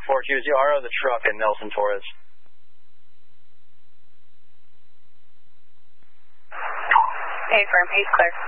4Q, RO the truck in Nelson Torres. Hey, firm, he's clear.